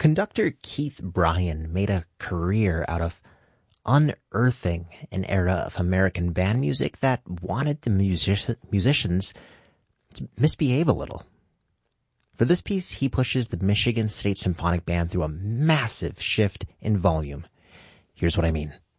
Conductor Keith Bryan made a career out of unearthing an era of American band music that wanted the musicians to misbehave a little. For this piece, he pushes the Michigan State Symphonic Band through a massive shift in volume. Here's what I mean.